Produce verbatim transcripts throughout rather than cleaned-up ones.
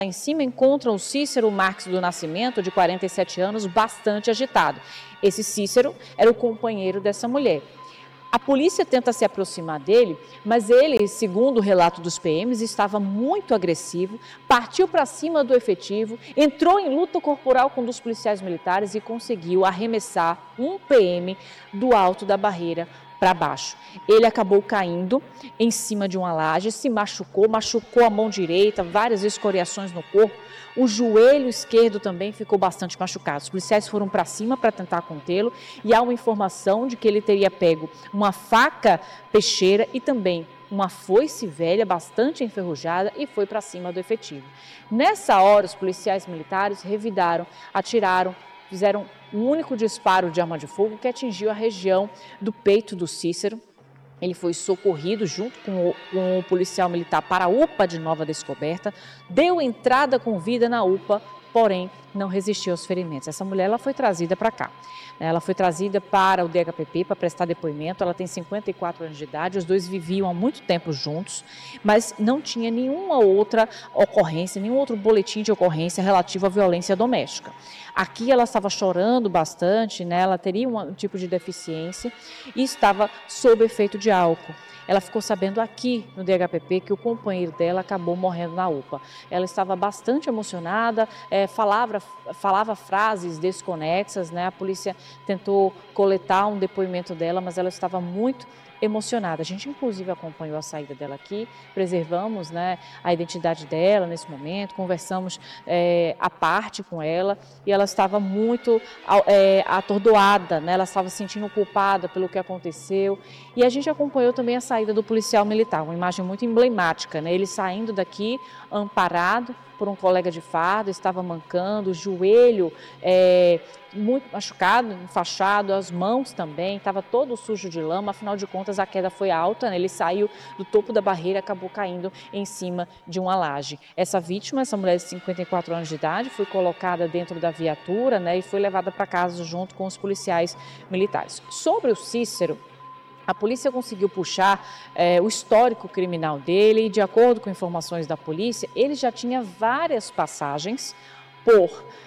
Em cima encontram o Cícero Marques do Nascimento, de quarenta e sete anos, bastante agitado. Esse Cícero era o companheiro dessa mulher. A polícia tenta se aproximar dele, mas ele, segundo o relato dos P Ms, estava muito agressivo, partiu para cima do efetivo, entrou em luta corporal com um dos policiais militares e conseguiu arremessar um P M do alto da barreira para baixo. Ele acabou caindo em cima de uma laje, se machucou, machucou a mão direita, várias escoriações no corpo. O joelho esquerdo também ficou bastante machucado. Os policiais foram para cima para tentar contê-lo e há uma informação de que ele teria pego uma faca peixeira e também uma foice velha bastante enferrujada e foi para cima do efetivo. Nessa hora, os policiais militares revidaram, atiraram, fizeram um único disparo de arma de fogo que atingiu a região do peito do Cícero. Ele foi socorrido junto com o, com o policial militar para a U P A de Nova Descoberta, deu entrada com vida na U P A, porém não resistiu aos ferimentos. Essa mulher ela foi trazida para cá. Ela foi trazida para o D H P P para prestar depoimento. Ela tem cinquenta e quatro anos de idade, os dois viviam há muito tempo juntos, mas não tinha nenhuma outra ocorrência, nenhum outro boletim de ocorrência relativo à violência doméstica. Aqui ela estava chorando bastante, né? Ela teria um tipo de deficiência e estava sob efeito de álcool. Ela ficou sabendo aqui no D H P P que o companheiro dela acabou morrendo na U P A. Ela estava bastante emocionada, é, falava, falava frases desconexas, né? A polícia tentou coletar um depoimento dela, mas ela estava muito emocionada. A gente, inclusive, acompanhou a saída dela aqui, preservamos, né, a identidade dela nesse momento, conversamos é, à parte com ela e ela estava muito é, atordoada, né? Ela estava se sentindo culpada pelo que aconteceu e a gente acompanhou também a saída do policial militar, uma imagem muito emblemática, né? Ele saindo daqui amparado por um colega de farda, estava mancando, o joelho é, muito machucado, enfaixado, as mãos também, estava todo sujo de lama, afinal de contas a queda foi alta, né? Ele saiu do topo da barreira e acabou caindo em cima de uma laje. Essa vítima, essa mulher de cinquenta e quatro anos de idade, foi colocada dentro da viatura, né, e foi levada para casa junto com os policiais militares. Sobre o Cícero, a polícia conseguiu puxar é, o histórico criminal dele e, de acordo com informações da polícia, ele já tinha várias passagens por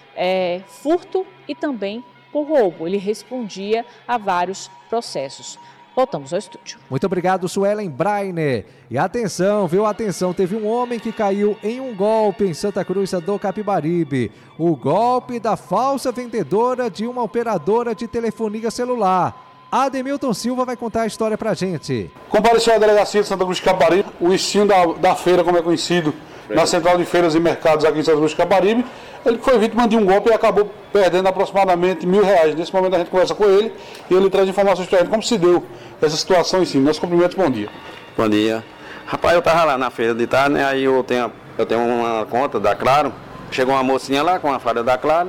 é, furto e também por roubo. Ele respondia a vários processos. Voltamos ao estúdio. Muito obrigado, Suelen Brainer. E atenção, viu? Atenção, teve um homem que caiu em um golpe em Santa Cruz do Capibaribe. O golpe da falsa vendedora de uma operadora de telefonia celular. Ademilton Silva vai contar a história pra gente. Compareceu à delegacia de Santa Cruz do Capibaribe, o instinho da, da feira, como é conhecido, na Central de Feiras e Mercados aqui em Santa Cruz do Capibaribe. Ele foi vítima de um golpe e acabou perdendo aproximadamente mil reais. Nesse momento a gente conversa com ele e ele traz informações pra gente como se deu essa situação em si. Nossos cumprimentos, bom dia. Bom dia. Rapaz, eu tava lá na feira de tarde, né? Aí eu tenho, eu tenho uma conta da Claro. Chegou uma mocinha lá com a farda da Claro.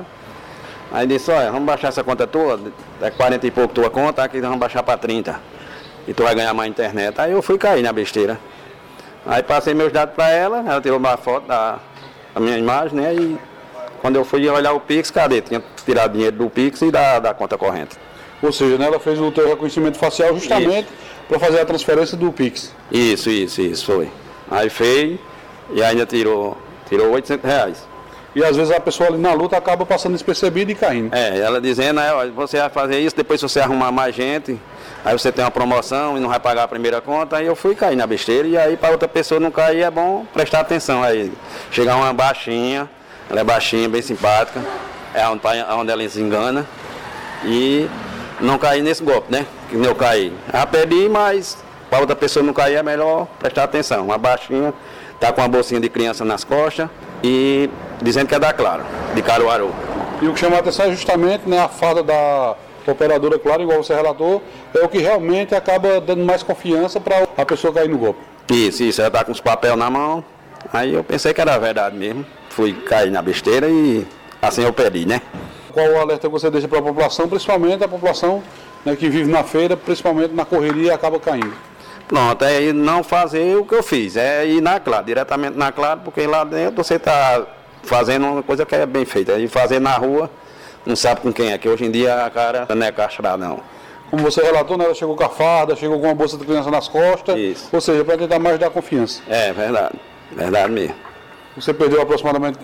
Aí disse, olha, vamos baixar essa conta tua, é quarenta e pouco tua conta, aqui vamos baixar para trinta. E tu vai ganhar mais internet. Aí eu fui cair na besteira. Aí passei meus dados para ela, ela tirou uma foto da, da minha imagem, né? E quando eu fui olhar o Pix, cadê? Tinha tirado dinheiro do Pix e da, da conta corrente. Ou seja, né, ela fez o teu reconhecimento facial justamente para fazer a transferência do Pix. Isso, isso, isso, foi. Aí fez e ainda tirou, tirou oitocentos reais. E às vezes a pessoa ali na luta acaba passando despercebida e caindo. É, ela dizendo, né, ó, você vai fazer isso, depois se você arrumar mais gente, aí você tem uma promoção e não vai pagar a primeira conta, aí eu fui cair na besteira, e aí para outra pessoa não cair é bom prestar atenção aí. Chegar uma baixinha, ela é baixinha, bem simpática, é onde, onde ela se engana, e não cair nesse golpe, né, que nem eu caí. Já perdi, mas para outra pessoa não cair é melhor prestar atenção. Uma baixinha, tá com uma bolsinha de criança nas costas e dizendo que é da Claro, de Caruaru. E o que chama a atenção é justamente, né, a farda da operadora Claro, igual você relatou, é o que realmente acaba dando mais confiança para a pessoa cair no golpe. Isso, isso, ela tá com os papéis na mão, aí eu pensei que era verdade mesmo, fui cair na besteira e assim eu perdi, né? Qual o alerta que você deixa para a população, principalmente a população, né, que vive na feira, principalmente na correria e acaba caindo? Pronto, é não fazer o que eu fiz, é ir na Claro, diretamente na Claro, porque lá dentro você está fazendo uma coisa que é bem feita, e fazer na rua, não sabe com quem é, que hoje em dia a cara não é castrada não. Como você relatou, né, ela chegou com a farda, chegou com uma bolsa de criança nas costas, isso. Ou seja, para tentar mais dar confiança. É, verdade, verdade mesmo. Você perdeu aproximadamente